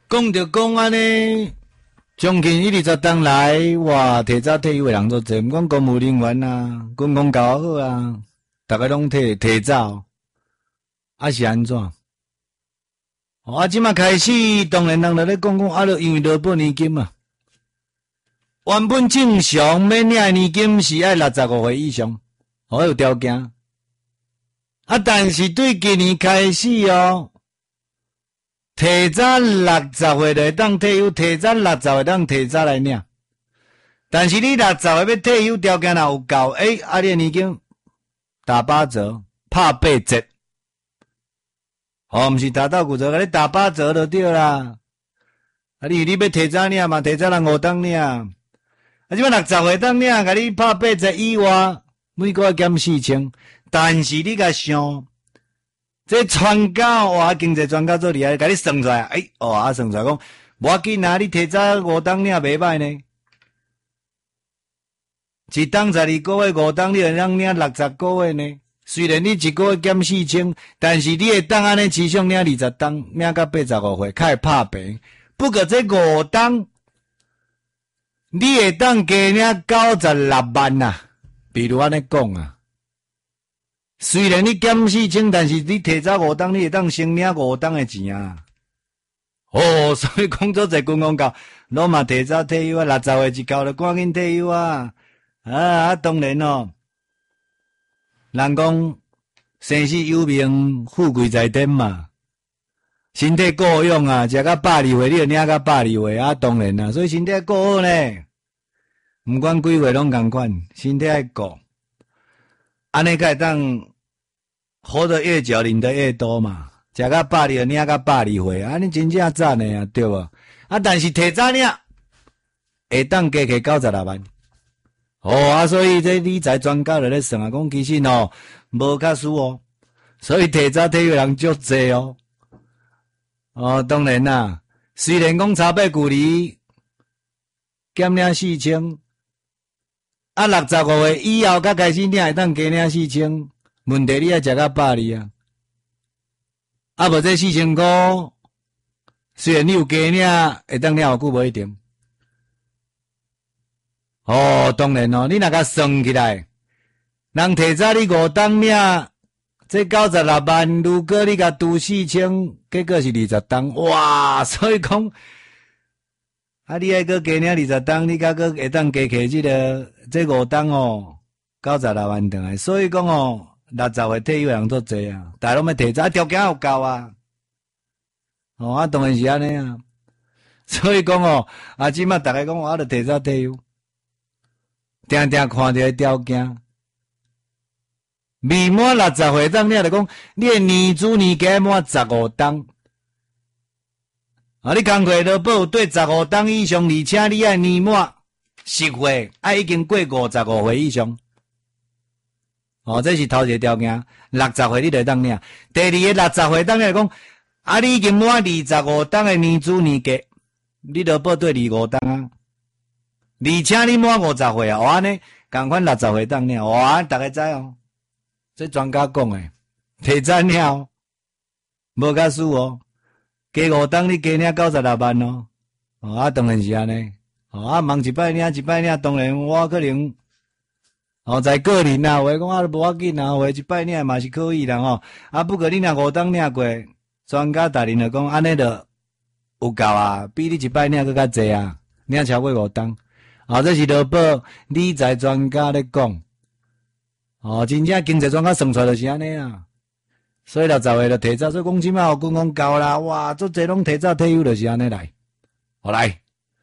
讲着讲安尼，将近120当来，哇，提早退休的人足济，毋讲公务人员啊，军工教好啊，逐个拢提早，啊是安怎？即马开始，当然人就咧讲，就因为劳保年金啊，原本正常免领的年金是爱65岁以上，有条件。但是对今年开始提早60岁就会当退休，提早60岁当提早来领。但是你60岁要退休条件若有够，你的年金打8折，拍8折。毋是打到骨折，甲你打8折就对啦。你要提早领嘛，提早人5当领。即摆60岁当领，甲你拍8折以外，每个月减4000。但是你甲想，这专家经济专家做厉害，甲你算出来，算出来讲，无要紧啊，你提早5当领袂歹呢。一当12个月，5当你会当领60个月呢。虽然你一个月减4000，但是你会当安尼持续领20当，领到85岁，较会拍平。不过这5当，你会当加领96万啊。比如安尼讲啊，虽然你减4000，但是你提早5当，你会当先领5当的钱啊。所以讲做侪军工教，拢嘛提早退休啊，60岁一到就赶紧退休啊。当然人讲生死有命，富贵在天嘛。身体够好用啊，食到82岁，你就领到82岁当然啦。所以身体够好呢，毋管几岁拢共款，身体爱顾。安尼才会当活得越久，领得越多嘛。食到82就领到82岁，安尼真正赞的啊，对无？但是提早领会当加起96万。所以这理财专家就咧算啊，讲其实无较输所以提早退休人足济当然啦，虽然讲差八距离减领4000，65岁以后才开始领会当加领4000，问题你要食到82啊，无这4000块，虽然你有加领，会当领偌久无一定。当然你若甲算起来，人提早你5当领，这96万，如果你甲拄4000，结果是20当，哇！所以讲，你还阁加领20当，你阁会当加起这5当96万等来。所以讲60岁退休人足济啊，大家拢要提早，条件有够啊。当然是安尼啊。所以讲即马大家讲我著提早退休。定定看着条件，未满60岁当，你就讲你的年资年加满15当，你工课劳保有对15当以上，而且你爱年满10岁，爱已经过55岁以上。这是头一个条件，60岁你就当领。第二个60岁当，你就讲你已经满25当的年资年加，你劳保对25当啊。而且你满50岁安尼共款60岁当领，大家知这专家讲诶，提早领无较输加5当你加领96万当然是安尼忙一摆领，当然我可能在个人啊，话讲无要紧啊，话一摆领嘛是可以啦不过你若5当领过，专家大人就讲安尼就有够啊，比你一摆领更较济啊，领超过5当。这是劳保理财专家咧讲，真正经济专家算出来就是安尼啊。所以60岁就提早，所以讲即摆军工教啦，哇，足济拢提早退休就是安尼来。来，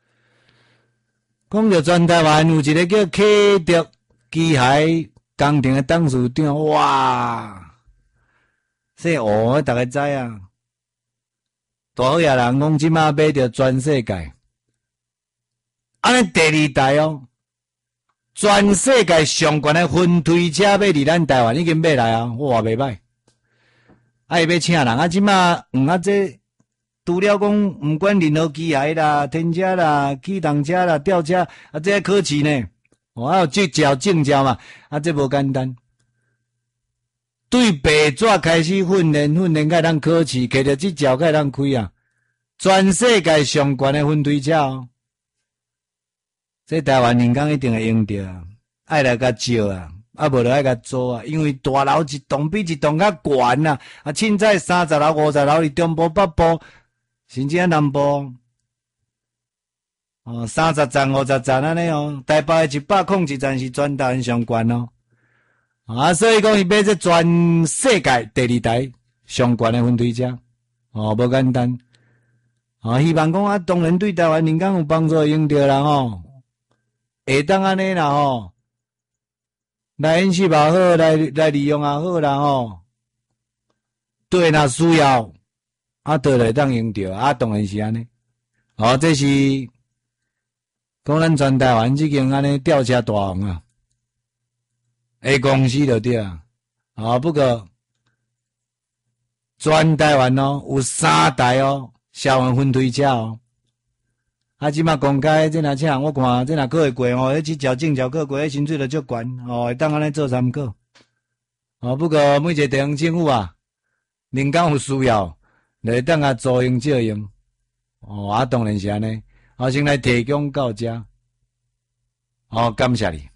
讲着全台湾有一个叫启德机械工程的董事长，哇，说大家知啊，大好野人讲即摆买着全世界。安尼第2代全世界上悬的分推车要伫咱台湾已经买来哇，袂歹。伊要请人即马这除了讲毋管任何机械啦、天车啦、启动车啦、吊车这考试呢，还有执照证照嘛，这无简单。对白纸开始训练，才会当考试，摕着执照才会当开啊。 全世界上悬的分队车哦。这台湾人工一定会用着啊，爱来甲招啊，啊无就爱甲做啊，因为大楼一栋比一栋较悬啊，啊，凊彩30楼、50楼伫中部、北部，甚至啊南部，哦，30层、50层安尼哦，台北的101站是全台湾上悬哦，啊，所以讲伊买这全世界第2台上悬的分队车，哦，无简单，啊，希望讲啊，当然对台湾人工有帮助用着啦吼。会当安尼啦吼，来演习也好，来利用也好啦吼。对，若需要，啊，倒来当用着，啊，当然是安尼。哦，这是讲咱全台湾已经安尼吊车大王啊，A 公司就对啊。啊，不过全台湾哦有3台哦，消防分队车哦。啊，即马公开这若请我看，这若考会过哦，迄执照证照考过，迄薪水就足悬哦，会当安尼做参考。哦，不过每一个地方政府啊，人工有需要，就会当啊租用借用。哦，啊当然是安尼，先来提供到遮。哦，感谢你。